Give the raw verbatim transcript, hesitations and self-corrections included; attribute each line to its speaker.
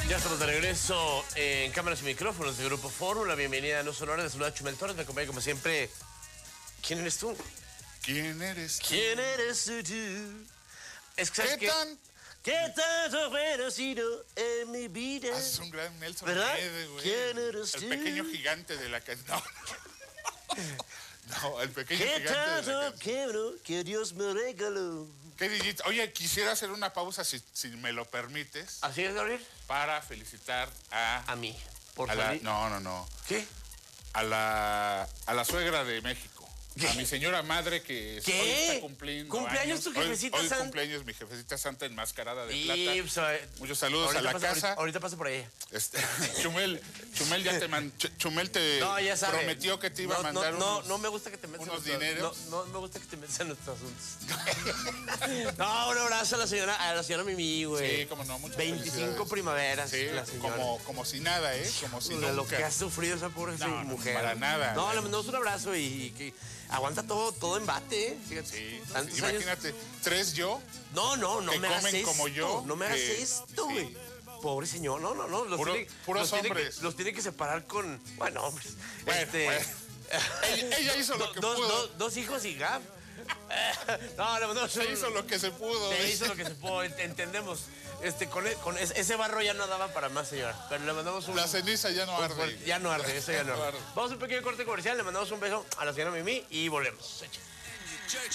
Speaker 1: Ya estamos de regreso en cámaras y micrófonos de Grupo Fórmula. Bienvenida a No Sonora, de Saluda Chumel Torres. Me acompaña como siempre. ¿Quién eres tú?
Speaker 2: ¿Quién eres tú?
Speaker 1: ¿Quién eres tú? Es que,
Speaker 2: ¿Qué
Speaker 1: que,
Speaker 2: tan?
Speaker 1: ¿Qué tanto bueno sido en mi vida?
Speaker 2: Ah, es un gran Nelson
Speaker 1: ¿Verdad?
Speaker 2: Nede, güey.
Speaker 1: ¿Quién eres
Speaker 2: El
Speaker 1: tú?
Speaker 2: pequeño gigante de la canción. No. No, el pequeño
Speaker 1: ¿Qué
Speaker 2: gigante de la
Speaker 1: tanto
Speaker 2: canción.
Speaker 1: quiero que Dios me regaló?
Speaker 2: ¿Qué dijiste? Oye, quisiera hacer una pausa, si, si me lo permites,
Speaker 1: ¿Así es, Gabriel?
Speaker 2: para felicitar a...
Speaker 1: A mí. Por
Speaker 2: a la,
Speaker 1: favor.
Speaker 2: no, no, no.
Speaker 1: ¿Qué?
Speaker 2: A la, a la suegra de México.
Speaker 1: ¿Qué?
Speaker 2: A mi señora madre que
Speaker 1: ¿Qué?
Speaker 2: hoy está cumpliendo
Speaker 1: ¿Cumpleaños
Speaker 2: años.
Speaker 1: tu jefecita
Speaker 2: hoy, hoy
Speaker 1: santa?
Speaker 2: cumpleaños mi jefecita santa enmascarada de
Speaker 1: Y,
Speaker 2: plata.
Speaker 1: pues, eh,
Speaker 2: Muchos saludos
Speaker 1: ahorita
Speaker 2: a la
Speaker 1: paso-
Speaker 2: casa.
Speaker 1: Ahorita, ahorita paso por ahí.
Speaker 2: Este, Chumel, Chumel ya te man- Ch- Chumel te
Speaker 1: No, ya sabes.
Speaker 2: prometió que te iba
Speaker 1: no,
Speaker 2: a mandar
Speaker 1: no, no,
Speaker 2: unos,
Speaker 1: no me gusta que te metas
Speaker 2: unos
Speaker 1: en nuestro-
Speaker 2: dineros.
Speaker 1: No, no me gusta que te metas en nuestros asuntos. No, un abrazo a la señora, a la señora Mimi, güey.
Speaker 2: Sí, cómo no, muchas
Speaker 1: veinticinco
Speaker 2: felicidades.
Speaker 1: primaveras,
Speaker 2: Sí,
Speaker 1: la señora.
Speaker 2: como, como si nada, ¿eh? Como si
Speaker 1: de
Speaker 2: nunca.
Speaker 1: lo que ha sufrido esa pobre
Speaker 2: No, no,
Speaker 1: mujer.
Speaker 2: para nada.
Speaker 1: No, le mandamos un abrazo y, y que aguanta todo, todo embate, ¿eh? Fíjate.
Speaker 2: Sí,
Speaker 1: Tantos
Speaker 2: sí,
Speaker 1: años.
Speaker 2: imagínate, tres yo,
Speaker 1: No, no, no
Speaker 2: que
Speaker 1: me hagas
Speaker 2: comen
Speaker 1: esto.
Speaker 2: como yo,
Speaker 1: No me hagas
Speaker 2: que-
Speaker 1: esto,
Speaker 2: sí.
Speaker 1: güey. Pobre señor, no, no, no. Los
Speaker 2: Puro-
Speaker 1: tiene,
Speaker 2: puros
Speaker 1: los tiene
Speaker 2: hombres.
Speaker 1: que, los tiene que separar con. Bueno, hombres.
Speaker 2: Bueno,
Speaker 1: este.
Speaker 2: bueno. Ella, ella hizo lo
Speaker 1: do-
Speaker 2: que
Speaker 1: dos,
Speaker 2: pudo.
Speaker 1: dos- dos hijos y Gab. No, no, no.
Speaker 2: Se hizo lo que se pudo.
Speaker 1: Se
Speaker 2: dice.
Speaker 1: hizo lo que se pudo, ent- entendemos. Este, con, e- con es- ese barro ya no daba para más, señor. Pero le mandamos un.
Speaker 2: La ceniza ya no
Speaker 1: un
Speaker 2: arde.
Speaker 1: fuerte- ya no arde, eso ya no
Speaker 2: No
Speaker 1: arde.
Speaker 2: arde.
Speaker 1: Vamos a un pequeño corte comercial, le mandamos un beso a la señora Mimi y volvemos. Eche.